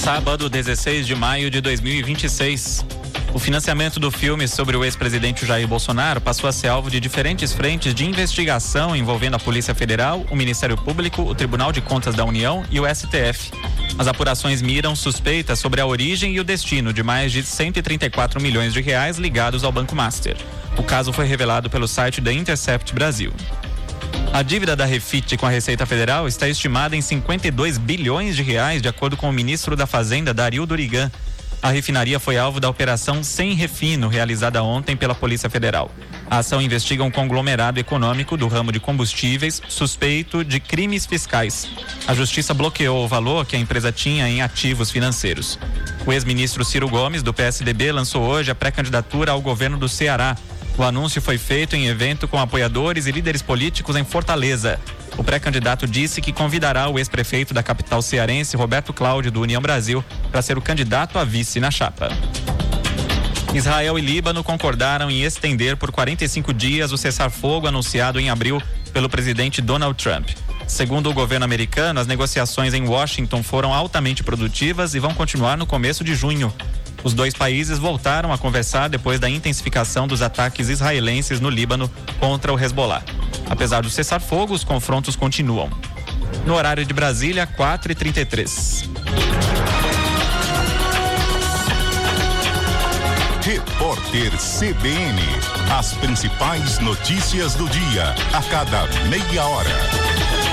Sábado, 16 de maio de 2026. O financiamento do filme sobre o ex-presidente Jair Bolsonaro passou a ser alvo de diferentes frentes de investigação envolvendo a Polícia Federal, o Ministério Público, o Tribunal de Contas da União e o STF. As apurações miram suspeitas sobre a origem e o destino de mais de 134 milhões de reais ligados ao Banco Master. O caso foi revelado pelo site The Intercept Brasil. A dívida da Refit com a Receita Federal está estimada em 52 bilhões de reais, de acordo com o ministro da Fazenda, Dario Durigan. A refinaria foi alvo da Operação Sem Refino, realizada ontem pela Polícia Federal. A ação investiga um conglomerado econômico do ramo de combustíveis suspeito de crimes fiscais. A Justiça bloqueou o valor que a empresa tinha em ativos financeiros. O ex-ministro Ciro Gomes, do PSDB, lançou hoje a pré-candidatura ao governo do Ceará. O anúncio foi feito em evento com apoiadores e líderes políticos em Fortaleza. O pré-candidato disse que convidará o ex-prefeito da capital cearense, Roberto Cláudio, do União Brasil, para ser o candidato a vice na chapa. Israel e Líbano concordaram em estender por 45 dias o cessar-fogo anunciado em abril pelo presidente Donald Trump. Segundo o governo americano, as negociações em Washington foram altamente produtivas e vão continuar no começo de junho. Os dois países voltaram a conversar depois da intensificação dos ataques israelenses no Líbano contra o Hezbollah. Apesar do cessar-fogo, os confrontos continuam. No horário de Brasília, 4h33. Repórter CBN. As principais notícias do dia, a cada meia hora.